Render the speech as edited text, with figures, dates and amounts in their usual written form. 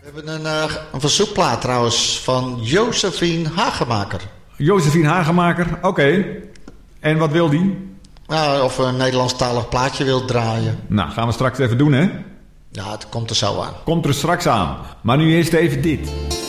We hebben een verzoekplaat trouwens van Josephine Hagemaker. Josephine Hagemaker, oké. En wat wil die? Of een Nederlandstalig plaatje wilt draaien. Nou, gaan we straks even doen, hè? Ja, het komt er zo aan. Komt er straks aan. Maar nu eerst even dit.